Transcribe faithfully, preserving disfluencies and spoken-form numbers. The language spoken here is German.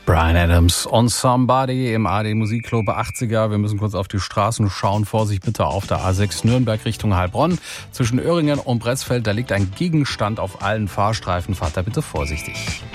Bryan Adams on Somebody im A D Musikclub achtziger. Wir müssen kurz auf die Straßen schauen. Vorsicht bitte auf der A sechs Nürnberg Richtung Heilbronn. Zwischen Öhringen und Bressfeld, da liegt ein Gegenstand auf allen Fahrstreifen. Fahrt da bitte vorsichtig.